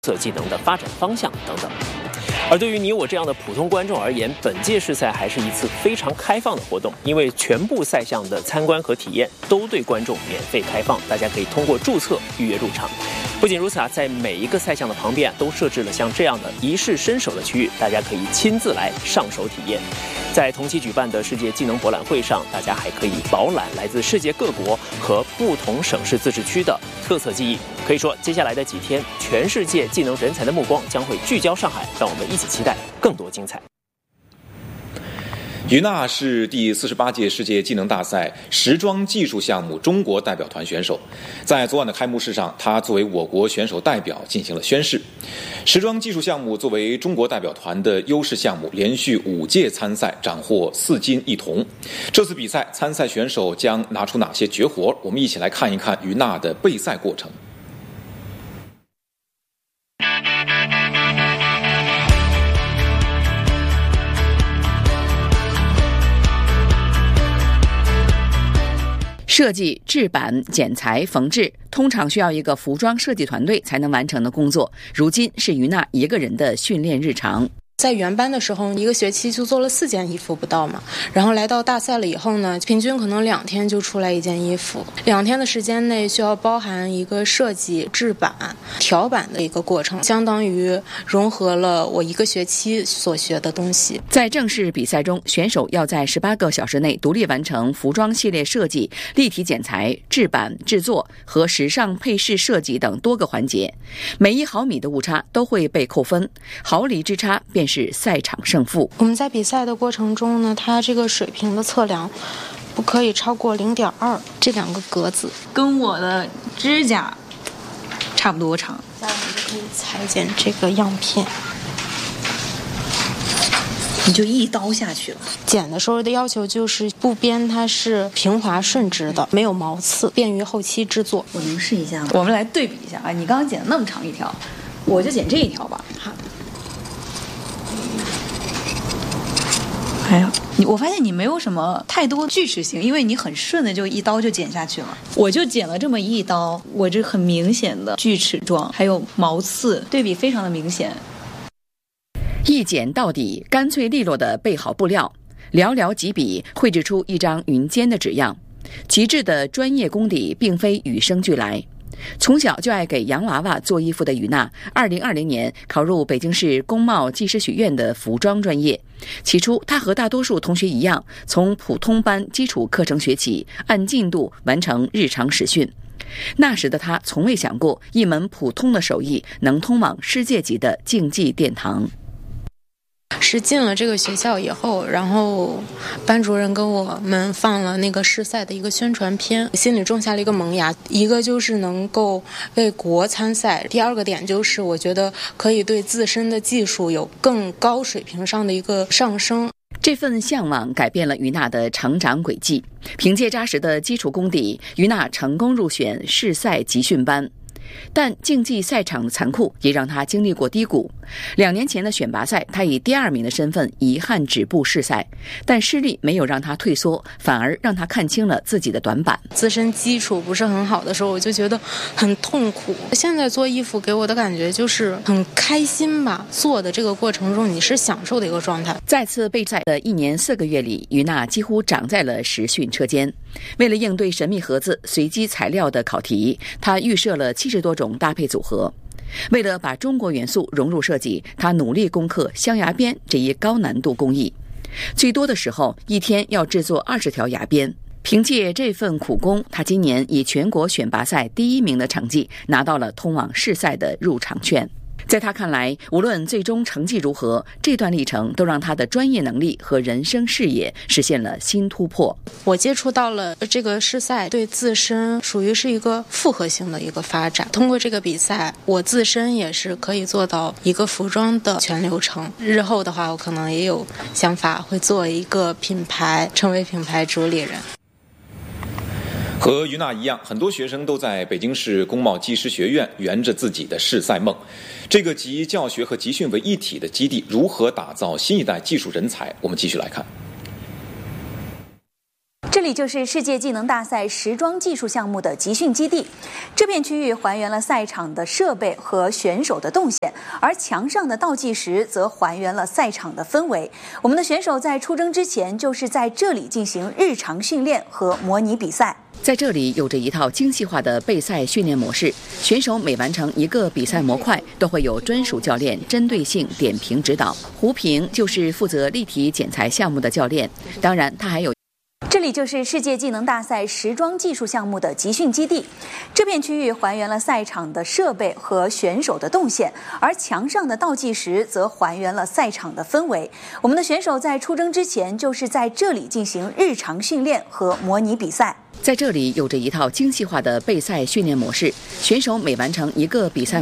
色技能的发展方向等等。而对于你我这样的普通观众而言，本届试赛还是一次非常开放的活动，因为全部赛项的参观和体验都对观众免费开放，大家可以通过注册预约入场。不仅如此在每一个赛项的旁边都设置了像这样的一试身手的区域，大家可以亲自来上手体验。在同期举办的世界技能博览会上，大家还可以饱览来自世界各国和不同省市自治区的特色技艺。可以说，接下来的几天，全世界技能人才的目光将会聚焦上海，让我们一起期待更多精彩。 于娜是第48届世界技能大赛时装技术项目中国代表团选手，在昨晚的开幕式上，她作为我国选手代表进行了宣誓。时装技术项目作为中国代表团的优势项目，连续5届参赛斩获4金1铜。这次比赛参赛选手将拿出哪些绝活？我们一起来看一看于娜的备赛过程。 设计、制版、剪裁、缝制，通常需要一个服装设计团队才能完成的工作，如今是于娜一个人的训练日常。 在原班的时候，一个学期就做了4件衣服不到嘛，然后来到大赛了以后呢，平均可能2天就出来1件衣服。2天的时间内需要包含一个设计、制版、调版的一个过程，相当于融合了我一个学期所学的东西。 在正式比赛中，选手要在18个小时内独立完成服装系列设计、立体剪裁、制版、制作和时尚配饰设计等多个环节，每1毫米的误差都会被扣分，毫厘之差便是赛场胜负。 我们在比赛的过程中呢，它这个水平的测量不可以超过0.2，这2个格子跟我的指甲差不多长。 下面就可以裁剪这个样片， 你就一刀下去了。 剪的时候的要求就是布边它是平滑顺直的，没有毛刺，便于后期制作。 我能试一下吗？我们来对比一下啊！你刚刚剪的那么长一条，我就剪这一条吧。 好。 哎呀，我发现你没有什么太多锯齿形，因为你很顺的就一刀就剪下去了。我就剪了这么一刀，我这很明显的锯齿状，还有毛刺，对比非常的明显。 一剪到底，干脆利落地备好布料，寥寥几笔绘制出一张云间的纸样。极致的专业功底并非与生俱来。从小就爱给洋娃娃做衣服的于娜，2020年考入北京市工贸技师学院的服装专业。起初，她和大多数同学一样，从普通班基础课程学起，按进度完成日常实训。那时的她从未想过，一门普通的手艺能通往世界级的竞技殿堂。 是进了这个学校以后，然后班主任跟我们放了那个试赛的一个宣传片，心里种下了一个萌芽。一个就是能够为国参赛，第2个点就是我觉得可以对自身的技术有更高水平上的一个上升。 这份向往改变了于娜的成长轨迹。凭借扎实的基础功底，于娜成功入选试赛集训班。但竞技赛场的残酷也让他经历过低谷。2年前的选拔赛，他以第2名的身份遗憾止步试赛，但失利没有让他退缩，反而让他看清了自己的短板。 自身基础不是很好的时候，我就觉得很痛苦。现在做衣服给我的感觉就是很开心吧，做的这个过程中你是享受的一个状态。 再次备赛的1年4个月里，于娜几乎长在了实训车间。为了应对神秘盒子随机材料的考题，他预设了70多种搭配组合。为了把中国元素融入设计，他努力攻克镶牙边这一高难度工艺。最多的时候，一天要制作20条牙边。凭借这份苦功，他今年以全国选拔赛第1名的成绩拿到了通往试赛的入场券。在他看来，无论最终成绩如何，这段历程都让他的专业能力和人生视野实现了新突破。 我接触到了这个试赛，对自身属于是一个复合性的一个发展。通过这个比赛，我自身也是可以做到一个服装的全流程。日后的话，我可能也有想法会做一个品牌，成为品牌主理人。 和于娜一样，很多学生都在北京市工贸技师学院圆着自己的试赛梦。这个集教学和集训为一体的基地，如何打造新一代技术人才？我们继续来看。 这里就是世界技能大赛时装技术项目的集训基地，这片区域还原了赛场的设备和选手的动线，而墙上的倒计时则还原了赛场的氛围。我们的选手在出征之前就是在这里进行日常训练和模拟比赛。 在这里有着一套精细化的备赛训练模式，选手每完成一个比赛模块，都会有专属教练针对性点评指导。胡平就是负责立体剪裁项目的教练，当然他还有。 这里就是世界技能大赛时装技术项目的集训基地，这片区域还原了赛场的设备和选手的动线，而墙上的倒计时则还原了赛场的氛围。我们的选手在出征之前就是在这里进行日常训练和模拟比赛。 在这里有着一套精细化的备赛训练模式，选手每完成一个比赛